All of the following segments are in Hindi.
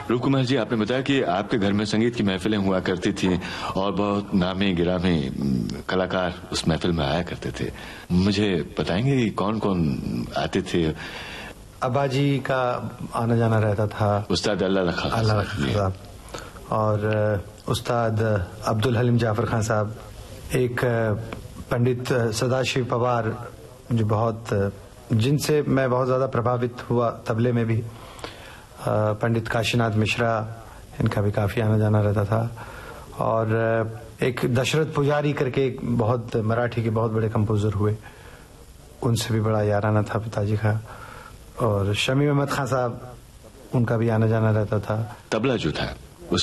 रूप कुमार जी, आपने बताया कि आपके घर में संगीत की महफिलें हुआ करती थी और बहुत नामी गिरामी कलाकार उस महफिल में आया करते थे। मुझे बताएंगे कि कौन कौन आते थे? अब्बा जी का आना जाना रहता था, उस्ताद अल्लाह खां साहब, और उस्ताद अब्दुल हलीम जाफर खान साहब, एक पंडित सदाशिव पवार जो जिनसे मैं बहुत ज्यादा प्रभावित हुआ तबले में भी, पंडित काशीनाथ मिश्रा, इनका भी काफी आना जाना रहता था। और एक दशरथ पुजारी करके बहुत मराठी के बहुत बड़े कंपोजर हुए, उनसे भी बड़ा याराना था पिताजी का। और शमी अहमद खान साहब, उनका भी आना जाना रहता था। तबला जो था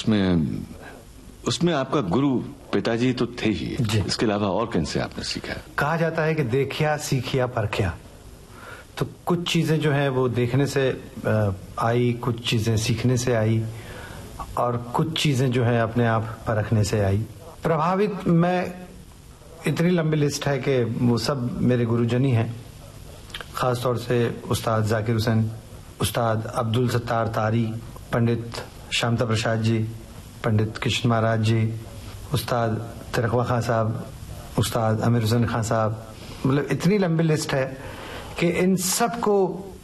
उसमें आपका गुरु पिताजी तो थे ही, इसके अलावा और किन से आपने सीखा? कहा जाता है कि देखिया सीखिया परखिया, तो कुछ चीजें जो है वो देखने से आई, कुछ चीजें सीखने से आई, और कुछ चीजें जो है अपने आप परखने से आई। प्रभावित मैं, इतनी लंबी लिस्ट है कि वो सब मेरे गुरुजन ही हैं। खासतौर से उस्ताद जाकिर हुसैन, उस्ताद अब्दुल सत्तार तारी, पंडित शामता प्रसाद जी, पंडित कृष्ण महाराज जी, उस्ताद तिरकवा खान साहब, उस्ताद आमिर हुसैन खान साहब, मतलब इतनी लंबी लिस्ट है कि इन सब को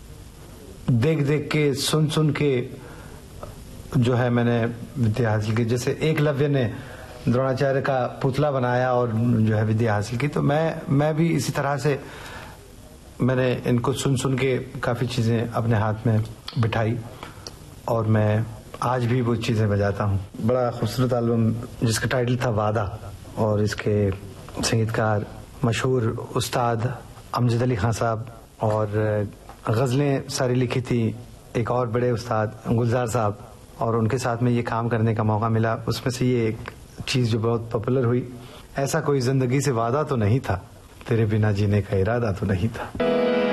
देख देख के, सुन सुन के जो है मैंने विद्या हासिल की। जैसे एकलव्य ने द्रोणाचार्य का पुतला बनाया और जो है विद्या हासिल की, तो मैं भी इसी तरह से मैंने इनको सुन सुन के काफी चीजें अपने हाथ में बिठाई, और मैं आज भी वो चीजें बजाता हूँ। बड़ा खूबसूरत एल्बम जिसका टाइटल था वादा, और इसके संगीतकार मशहूर उस्ताद अमजद अली खान साहब, और गजलें सारी लिखी थी एक और बड़े उस्ताद गुलजार साहब, और उनके साथ में ये काम करने का मौका मिला। उसमें से ये एक चीज जो बहुत पॉपुलर हुई, ऐसा कोई जिंदगी से वादा तो नहीं था, तेरे बिना जीने का इरादा तो नहीं था।